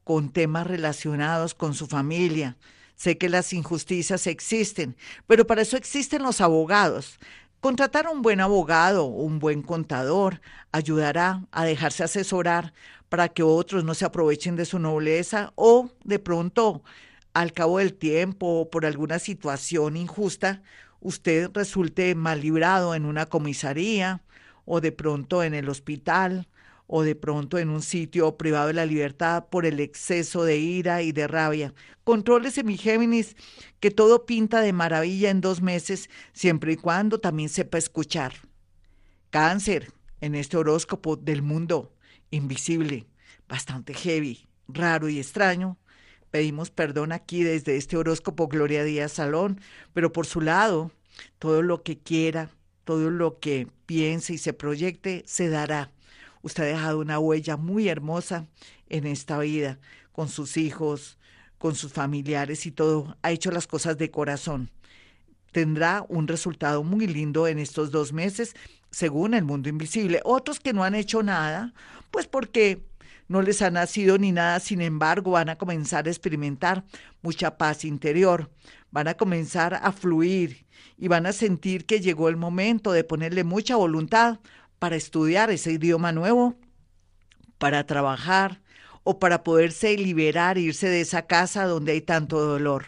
con temas relacionados con su familia. Sé que las injusticias existen, pero para eso existen los abogados. Contratar a un buen abogado o un buen contador ayudará a dejarse asesorar para que otros no se aprovechen de su nobleza o de pronto al cabo del tiempo o por alguna situación injusta usted resulte mal librado en una comisaría o de pronto en el hospital o de pronto en un sitio privado de la libertad por el exceso de ira y de rabia. Contrólese, mi Géminis, que todo pinta de maravilla en 2 meses, siempre y cuando también sepa escuchar. Cáncer, en este horóscopo del mundo invisible, bastante heavy, raro y extraño. Pedimos perdón aquí desde este horóscopo Gloria Díaz Salón, pero por su lado, todo lo que quiera, todo lo que piense y se proyecte, se dará. Usted ha dejado una huella muy hermosa en esta vida, con sus hijos, con sus familiares y todo. Ha hecho las cosas de corazón. Tendrá un resultado muy lindo en estos 2 meses, según el mundo invisible. Otros que no han hecho nada, pues porque no les ha nacido ni nada, sin embargo, van a comenzar a experimentar mucha paz interior, van a comenzar a fluir y van a sentir que llegó el momento de ponerle mucha voluntad para estudiar ese idioma nuevo, para trabajar o para poderse liberar, irse de esa casa donde hay tanto dolor.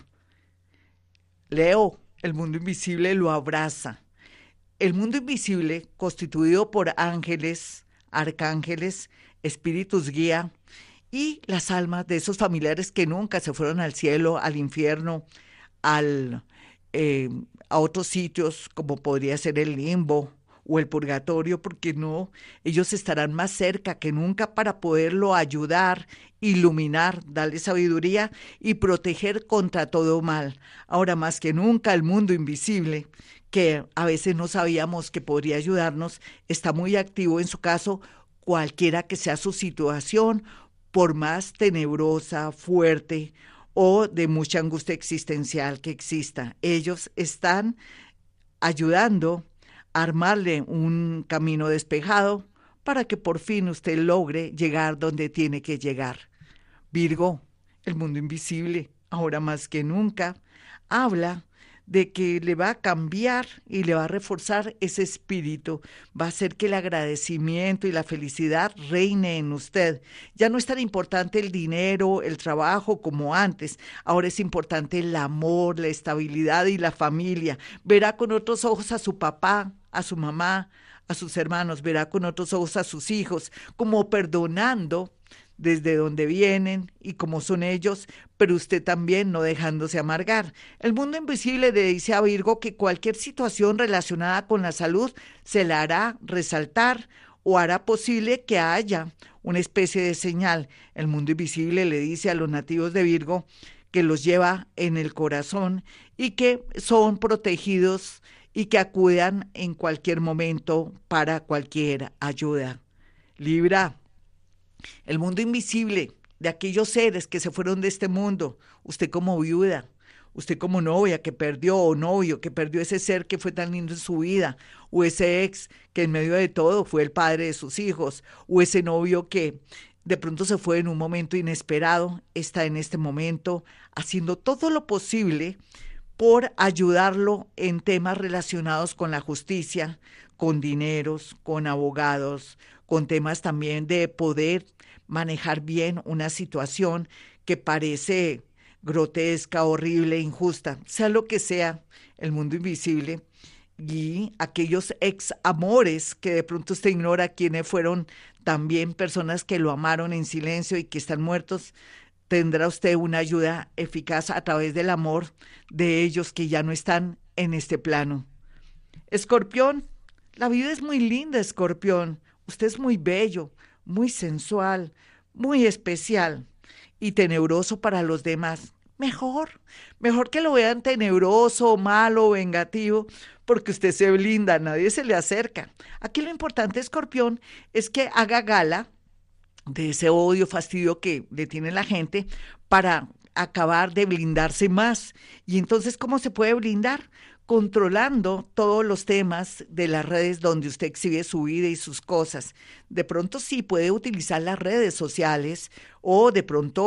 Leo, el mundo invisible lo abraza. El mundo invisible, constituido por ángeles, arcángeles, espíritus guía y las almas de esos familiares que nunca se fueron al cielo, al infierno, al, eh, a otros sitios como podría ser el limbo o el purgatorio, porque no, ellos estarán más cerca que nunca para poderlo ayudar, iluminar, darle sabiduría y proteger contra todo mal. Ahora más que nunca el mundo invisible, que a veces no sabíamos que podría ayudarnos, está muy activo en su caso, cualquiera que sea su situación, por más tenebrosa, fuerte o de mucha angustia existencial que exista. Ellos están ayudando a armarle un camino despejado para que por fin usted logre llegar donde tiene que llegar. Virgo, el mundo invisible, ahora más que nunca, habla de que le va a cambiar y le va a reforzar ese espíritu, va a hacer que el agradecimiento y la felicidad reine en usted. Ya no es tan importante el dinero, el trabajo como antes, ahora es importante el amor, la estabilidad y la familia. Verá con otros ojos a su papá, a su mamá, a sus hermanos, verá con otros ojos a sus hijos, como perdonando desde donde vienen y cómo son ellos, pero usted también no dejándose amargar. El mundo invisible le dice a Virgo que cualquier situación relacionada con la salud se la hará resaltar o hará posible que haya una especie de señal. El mundo invisible le dice a los nativos de Virgo que los lleva en el corazón y que son protegidos y que acudan en cualquier momento para cualquier ayuda. Libra, el mundo invisible de aquellos seres que se fueron de este mundo, usted como viuda, usted como novia que perdió o novio que perdió ese ser que fue tan lindo en su vida, o ese ex que en medio de todo fue el padre de sus hijos, o ese novio que de pronto se fue en un momento inesperado, está en este momento haciendo todo lo posible por ayudarlo en temas relacionados con la justicia, con dineros, con abogados, con temas también de poder manejar bien una situación que parece grotesca, horrible, injusta, sea lo que sea, el mundo invisible y aquellos ex amores que de pronto usted ignora quiénes fueron también personas que lo amaron en silencio y que están muertos, tendrá usted una ayuda eficaz a través del amor de ellos que ya no están en este plano. Escorpión, la vida es muy linda, Escorpión. Usted es muy bello, muy sensual, muy especial y tenebroso para los demás. Mejor que lo vean tenebroso, malo, vengativo, porque usted se blinda, nadie se le acerca. Aquí lo importante, Escorpión, es que haga gala de ese odio, fastidio que le tiene la gente para acabar de blindarse más. Y entonces, ¿cómo se puede blindar? Controlando todos los temas de las redes donde usted exhibe su vida y sus cosas. De pronto sí puede utilizar las redes sociales o de pronto